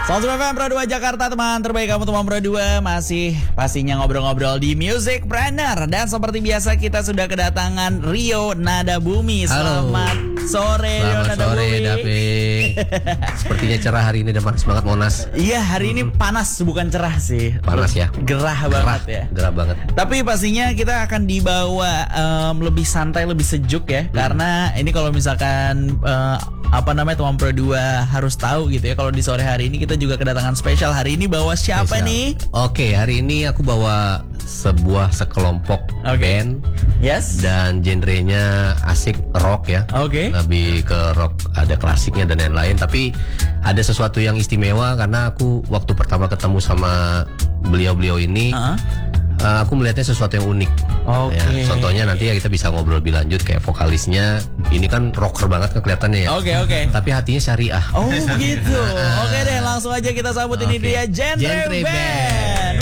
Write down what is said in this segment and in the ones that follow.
Sound FM Pro 2 Jakarta, teman terbaik kamu teman Pro 2. Masih pastinya ngobrol-ngobrol di Music Planner. Dan seperti biasa kita sudah kedatangan Rio Nada Bumi. Selamat sore Rio Nada sore, Bumi. David. Sepertinya cerah hari ini dan panas banget Monas. Iya, hari ini panas bukan cerah sih. Panas ya. Gerah banget ya. Gerah banget. Tapi pastinya kita akan dibawa lebih santai, lebih sejuk ya. Karena ini kalau misalkan teman Pro 2 harus tahu gitu ya. Kalau di sore hari ini kita juga kedatangan spesial. Hari ini bawa siapa nih? Oke, hari ini aku bawa sekelompok band. Yes. Dan genrenya asik rock ya. Oke. Lebih ke rock, ada klasiknya dan lain-lain. Tapi ada sesuatu yang istimewa karena aku waktu pertama ketemu sama beliau-beliau ini, aku melihatnya sesuatu yang unik. Oke. Ya, contohnya nanti ya kita bisa ngobrol lebih lanjut, kayak vokalisnya ini kan rocker banget kan kelihatannya ya. Oke. Tapi hatinya syariah. Oh begitu. Oke deh, langsung aja kita sambut ini dia Genre Band.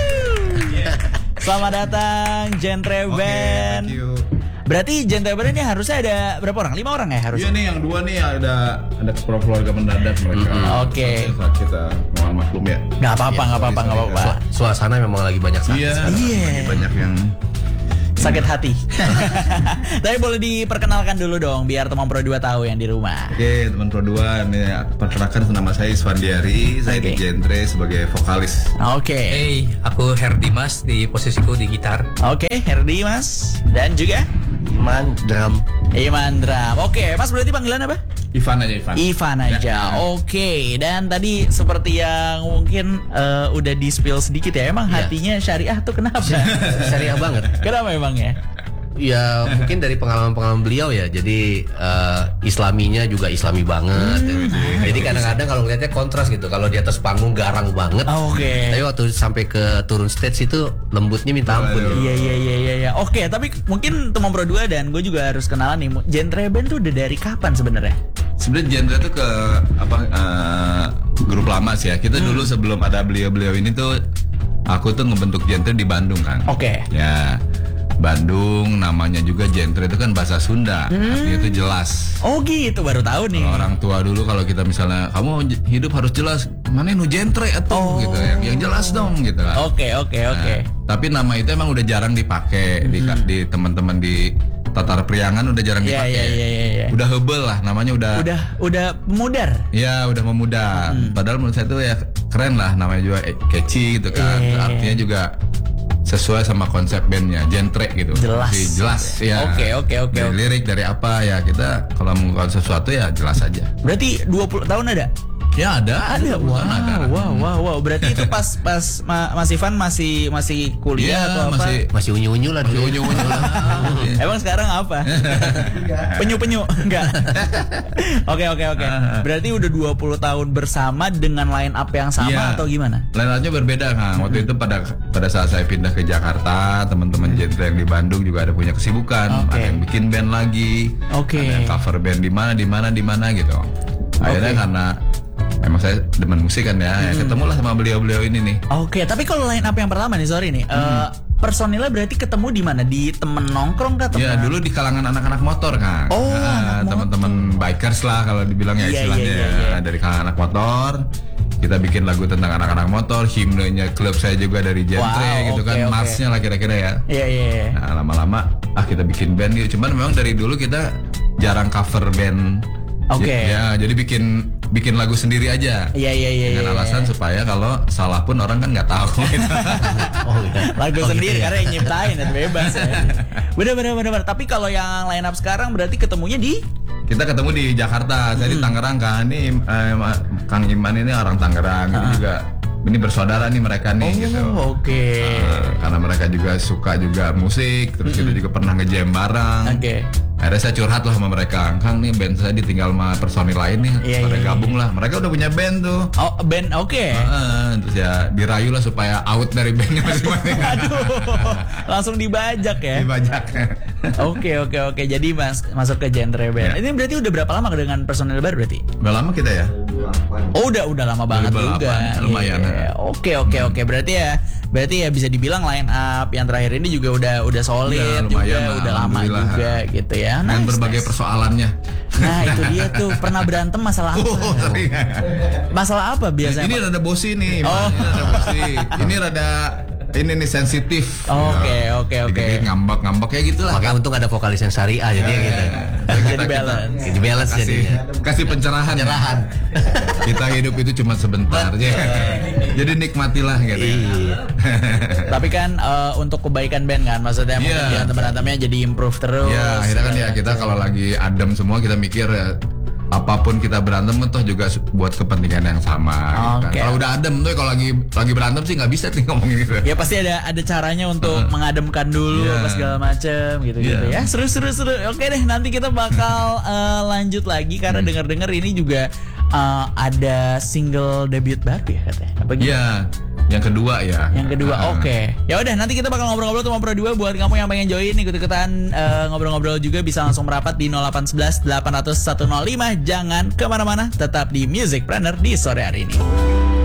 Selamat datang Genre Band. Thank you. Berarti Genre Band ini harusnya ada berapa orang? 5 orang ya harusnya? Iya nih, yang 2 nih ada keluarga mendadak mereka. Oke. Saat kita mohon maklum ya. Nggak apa-apa. Suasana memang lagi banyak sakit. Iya. Iya. Banyak yang Sakit hati. Tapi boleh diperkenalkan dulu dong biar teman Pro 2 tahu yang di rumah. Oke, teman Pro 2 nih, perkenalkan nama saya Iswandiari, saya di Genre sebagai vokalis. Oke. Hey, aku Herdi Mas, di posisiku di gitar. Oke, Herdi Mas. Dan juga Iman drum. Iman Dram. Oke, Mas berarti panggilan apa? Ivan aja. Ivan aja. Oke. Dan tadi seperti yang mungkin udah di spill sedikit ya. Emang hatinya syariah tuh kenapa? Syariah banget. Kenapa emang ya? Ya mungkin dari pengalaman-pengalaman beliau ya. Jadi islaminya juga islami banget. Jadi kadang-kadang kalau ngeliatnya kontras gitu. Kalau di atas panggung garang banget. Oke. Tapi waktu sampai ke turun stage itu lembutnya minta ampun. Iya. Oke, tapi mungkin teman Pro 2 dan gue juga harus kenalan nih. Genre Band tuh udah dari kapan sebenarnya? Sebenarnya Genre tuh ke grup lama sih ya. Kita dulu sebelum ada beliau-beliau ini tuh, aku tuh ngebentuk Genre di Bandung kan. Oke. Ya. Bandung, namanya juga Genre itu kan bahasa Sunda, artinya itu jelas. Oh gitu, baru tahu nih. Kalau orang tua dulu kalau kita misalnya kamu hidup harus jelas, mana nu genre atau gitu, yang jelas dong gitu kan. Oke. Tapi nama itu emang udah jarang dipakai di teman-teman di Tatar Priangan, udah jarang dipakai. Iya. Udah hebel lah, namanya udah memudar. Ya udah memudar. Padahal menurut saya itu ya keren lah, namanya juga catchy gitu kan. Artinya juga sesuai sama konsep bandnya, Genre gitu. Jelas ya. Oke. Dari lirik, dari apa ya, kita kalau mengungkapkan sesuatu ya jelas aja. Berarti 20 tahun ada? Ya ada. Wow. Berarti itu pas Mas Ivan masih kuliah atau apa? Masih unyu-unyu lah dulu. Emang sekarang apa? Penyu enggak. Oke. Berarti udah 20 tahun bersama dengan line up yang sama atau gimana? Line up-nya berbeda kan. Waktu itu pada saat saya pindah ke Jakarta, teman-teman Genre yang di Bandung juga ada punya kesibukan, ada yang bikin band lagi. Ada yang cover band di mana gitu. Akhirnya karena emang saya demen musik kan ya, ketemulah sama beliau-beliau ini nih. Oke, tapi kalau line up yang pertama nih, sorry nih, personilnya berarti ketemu di mana? Di temen nongkrong kah? Ya dulu di kalangan anak-anak motor kan. Teman-teman bikers lah kalau dibilang ya istilahnya. Iya. Dari kalangan anak motor, kita bikin lagu tentang anak-anak motor, himnenya klub saya juga dari Genre gitu kan, marsnya lah kira-kira ya. Iya. Nah lama-lama kita bikin band gitu. Cuman memang dari dulu kita jarang cover band. Ya jadi bikin lagu sendiri aja. Iya. Dengan alasan supaya kalau salah pun orang kan nggak tahu. Gitu. Lagu sendiri karena yang nyiptain dan bebas ya. Bener. Tapi kalau yang line up sekarang berarti ketemunya di? Kita ketemu di Jakarta, saya di Tangerang kan. Ini Kang Iman ini orang Tangerang, ini juga. Ini bersaudara nih mereka nih gitu. Oke. Karena mereka juga suka juga musik, terus kita juga pernah nge-jam bareng. Akhirnya saya curhat lah sama mereka, Kang nih band saya ditinggal sama personil lain nih, pada gabung lah. Mereka udah punya band tuh. Oh band, Terus ya dirayu lah supaya out dari bandnya masing-masing. Aduh, langsung dibajak ya. Oke. Jadi masuk ke Genre Band. Ini berarti udah berapa lama dengan personil baru berarti? Udah lama kita ya. Oh udah lama banget juga. Lumayan. Oke. Berarti ya bisa dibilang line up yang terakhir ini juga udah solid, lumayan juga udah lama juga gitu ya. Dengan berbagai persoalannya. Nah itu dia tuh, pernah berantem masalah apa? Sering. Masalah apa biasanya? Ini Pak? rada bosi nih. Ini rada bosi. Ini rada ini nih sensitif. Oke. Ngambek kayak gitulah. Makanya untung ada vokalis yang syariah jadi gitu. Jadi balance. Jadi balance jadinya. Kasih pencerahan. Kita hidup itu cuma sebentar aja. Jadi nikmatilah gitu. Tapi kan untuk kebaikan band kan, maksudnya mungkin jangan berantemnya jadi improve terus. Ya, akhirnya kan ya kita kalau lagi adem semua kita mikir apapun kita berantem toh juga buat kepentingan yang sama. Gitu kan. Kalau udah adem tuh kalau lagi berantem sih nggak bisa nih ngomong gitu. Ya pasti ada caranya untuk mengademkan dulu apa segala macem gitu ya. Seru. Oke deh, nanti kita bakal lanjut lagi karena dengar ini juga ada single debut baru ya katanya. Apa gitu? Iya. Yang kedua ya. Oke. Ya udah, nanti kita bakal ngobrol-ngobrol sama Pro 2. Buat kamu yang pengen join ikut-ikutan ngobrol-ngobrol juga bisa langsung merapat di 0811 800 105. Jangan kemana-mana, tetap di Music Planner di sore hari ini.